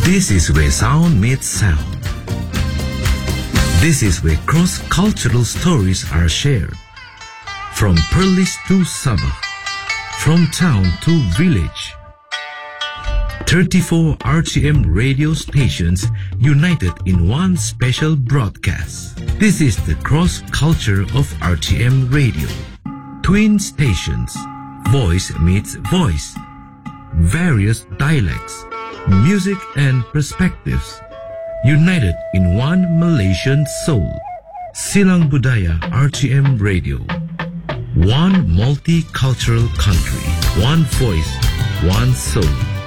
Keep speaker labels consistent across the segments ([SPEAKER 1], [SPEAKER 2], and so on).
[SPEAKER 1] This is where sound meets sound. This is where cross-cultural stories are shared. From Perlis to Sabah, from town to village. 34 RTM radio stations united in one special broadcast. This is the cross-culture of RTM radio. Twin stations, voice meets voice. Various dialects, music and perspectives, united in one Malaysian soul. Silang Budaya RTM Radio. One multicultural country, one voice, one soul.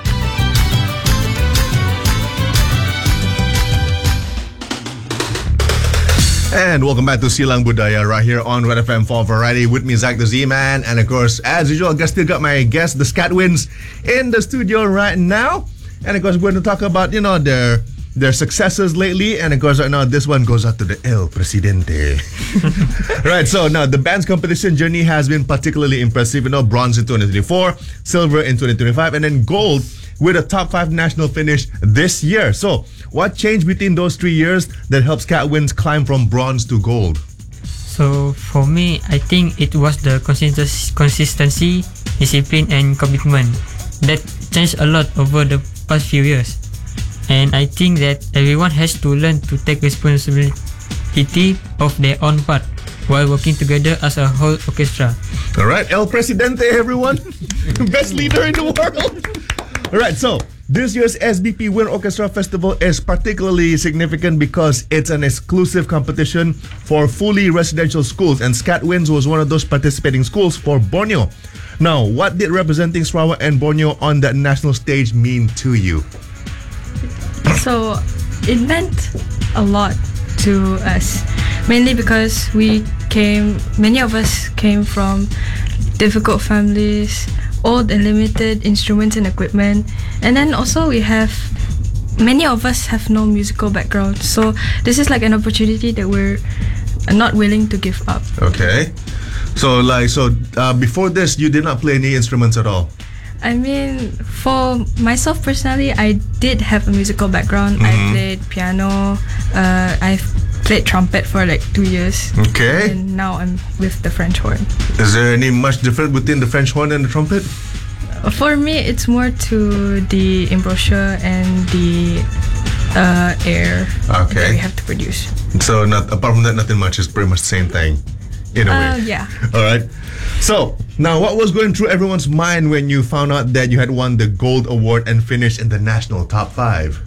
[SPEAKER 2] And welcome back to Silang Budaya right here on Red FM for Variety with me, Zach the Z-Man. And of course, as usual, I still got my guest, the Scatwins, in the studio right now. And of course, we're going to talk about, their successes lately. And of course, right now, this one goes out to the El Presidente. Right, so now the band's competition journey has been particularly impressive. Bronze in 2024, silver in 2025, and then gold with a top 5 national finish this year. So, what changed between those 3 years that helped Scatwins climb from bronze to gold?
[SPEAKER 3] So, for me, I think it was the consistency, discipline, and commitment that changed a lot over the past few years. And I think that everyone has to learn to take responsibility of their own part while working together as a whole orchestra.
[SPEAKER 2] All right, El Presidente, everyone. Best leader in the world. All right, so this year's SBP Winter Orchestra Festival is particularly significant because it's an exclusive competition for fully residential schools, and Scatwins was one of those participating schools for Borneo. Now, what did representing Sarawak and Borneo on that national stage mean to you?
[SPEAKER 4] So, it meant a lot to us, mainly because many of us came from difficult families, old and limited instruments and equipment, and then also many of us have no musical background, so this is like an opportunity that we're not willing to give up.
[SPEAKER 2] Okay, so before this you did not play any instruments at all?
[SPEAKER 4] I mean, for myself personally, I did have a musical background. I played piano, I've played trumpet for like 2 years.
[SPEAKER 2] Okay.
[SPEAKER 4] And now I'm with the French horn.
[SPEAKER 2] Is there any much difference between the French horn and the trumpet?
[SPEAKER 4] For me, it's more to the embouchure and the air that we have to produce.
[SPEAKER 2] So apart from that, nothing much. It's pretty much the same thing, in a way.
[SPEAKER 4] Yeah.
[SPEAKER 2] All right. So now, what was going through everyone's mind when you found out that you had won the gold award and finished in the national top 5?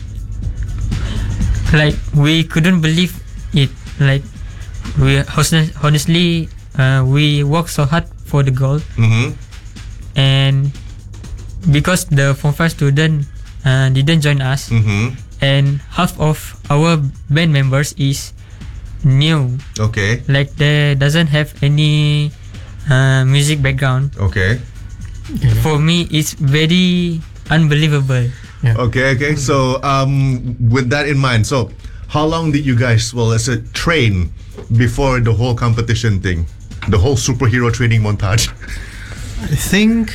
[SPEAKER 3] Like, we couldn't believe it. Like, we honestly we worked so hard for the gold. And because the Form 5 student didn't join us, and half of our band members is new.
[SPEAKER 2] Okay.
[SPEAKER 3] Like, they doesn't have any music background.
[SPEAKER 2] Okay.
[SPEAKER 3] For me, it's very unbelievable.
[SPEAKER 2] Yeah. Okay. So, with that in mind, so how long did you guys, train before the whole competition thing, the whole superhero training montage?
[SPEAKER 5] I think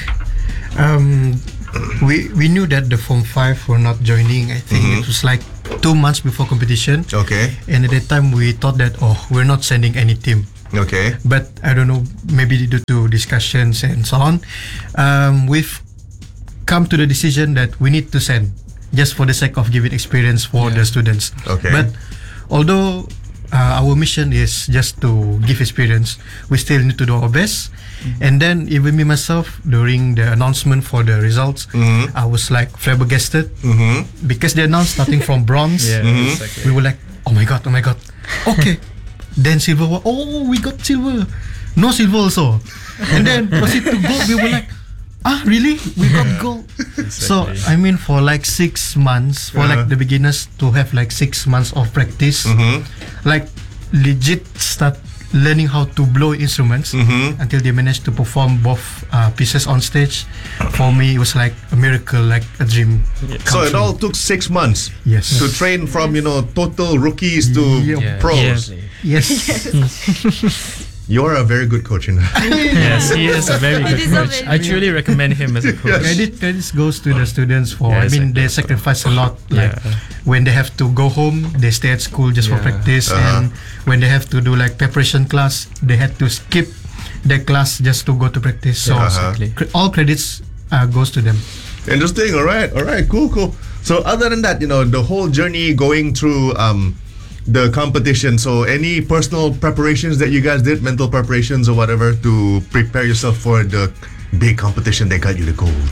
[SPEAKER 5] we knew that the Form 5 were not joining. I think it was like 2 months before competition.
[SPEAKER 2] Okay.
[SPEAKER 5] And at that time, we thought that, we're not sending any team.
[SPEAKER 2] Okay.
[SPEAKER 5] But I don't know, maybe due to discussions and so on, we've come to the decision that we need to send, just for the sake of giving experience for the students.
[SPEAKER 2] Okay.
[SPEAKER 5] But although our mission is just to give experience, we still need to do our best. And then even me myself, during the announcement for the results, I was like flabbergasted because they announced starting from bronze.
[SPEAKER 6] Exactly.
[SPEAKER 5] We were like, oh my god, okay. Then silver, we got silver. No silver also. And then proceed to gold. We were like, really? We got gold.
[SPEAKER 6] Exactly.
[SPEAKER 5] So I mean, for like 6 months, for like the beginners to have like 6 months of practice, like legit start learning how to blow instruments until they managed to perform both pieces on stage. For me, it was like a miracle, like a dream.
[SPEAKER 2] So it all took 6 months.
[SPEAKER 5] Yes.
[SPEAKER 2] To train from total rookies to pros.
[SPEAKER 5] Yes.
[SPEAKER 2] You're a very good coach, you know.
[SPEAKER 3] Yes, he is a very good
[SPEAKER 4] deserve
[SPEAKER 3] coach.
[SPEAKER 4] it.
[SPEAKER 3] I truly recommend him as a coach.
[SPEAKER 5] Credits goes to the students for.
[SPEAKER 3] Yeah,
[SPEAKER 5] I mean,
[SPEAKER 3] exactly.
[SPEAKER 5] they sacrifice a lot. Like
[SPEAKER 3] Yeah.
[SPEAKER 5] when they have to go home, they stay at school just for
[SPEAKER 3] Yeah.
[SPEAKER 5] practice, and when they have to do like preparation class, they had to skip the class just to go to practice. So
[SPEAKER 3] Exactly.
[SPEAKER 5] all credits goes to them.
[SPEAKER 2] Interesting. All right. Cool. So other than that, the whole journey going through the competition. So any personal preparations that you guys did, mental preparations or whatever, to prepare yourself for the big competition that got you the gold?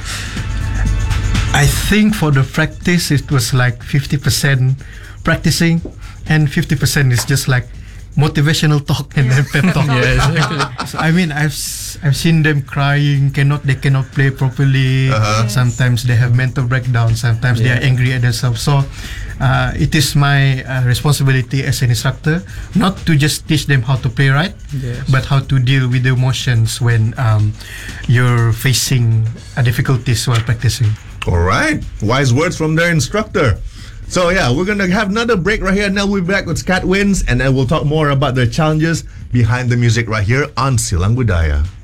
[SPEAKER 5] I think for the practice, it was like 50% practicing, and 50% is just like motivational talk and then pep talk.
[SPEAKER 3] Yeah, exactly.
[SPEAKER 5] So, I mean, I've seen them crying. They cannot play properly. Sometimes they have mental breakdowns. Sometimes they are angry at themselves. So it is my responsibility as an instructor not to just teach them how to play right,
[SPEAKER 3] Yes.
[SPEAKER 5] but how to deal with the emotions when you're facing difficulties while practicing.
[SPEAKER 2] All right. Wise words from their instructor. So yeah, we're going to have another break right here. Now we'll be back with Scat Wins, and then we'll talk more about the challenges behind the music right here on Silang Budaya.